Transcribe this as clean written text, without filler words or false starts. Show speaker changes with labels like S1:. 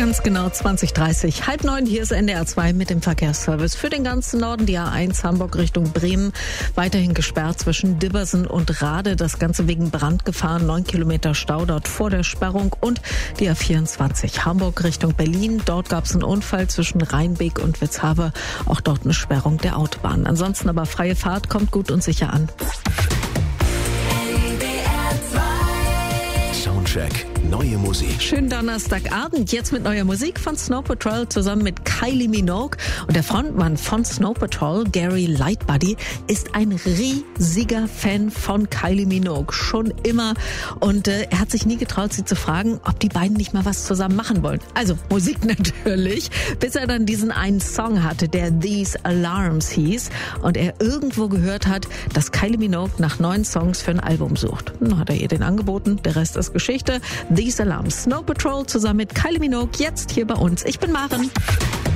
S1: Ganz genau 20:30. 8:30, hier ist NDR 2 mit dem Verkehrsservice. Für den ganzen Norden die A1 Hamburg Richtung Bremen. Weiterhin gesperrt zwischen Dibbersen und Rade. Das Ganze wegen Brandgefahr. 9 Kilometer Stau dort vor der Sperrung. Und die A24 Hamburg Richtung Berlin. Dort gab es einen Unfall zwischen Rheinbeek und Witzhaver. Auch dort eine Sperrung der Autobahn. Ansonsten aber freie Fahrt, kommt gut und sicher an.
S2: Soundcheck. Neue Musik.
S1: Schönen Donnerstagabend, jetzt mit neuer Musik von Snow Patrol zusammen mit Kylie Minogue. Und der Frontmann von Snow Patrol, Gary Lightbody, ist ein riesiger Fan von Kylie Minogue, schon immer. Und er hat sich nie getraut, sie zu fragen, ob die beiden nicht mal was zusammen machen wollen. Also Musik natürlich, bis er dann diesen einen Song hatte, der These Alarms hieß. Und er irgendwo gehört hat, dass Kylie Minogue nach 9 Songs für ein Album sucht. Dann hat er ihr den angeboten, der Rest ist Geschichte. These Alarms, Snow Patrol zusammen mit Kylie Minogue, jetzt hier bei uns. Ich bin Maren.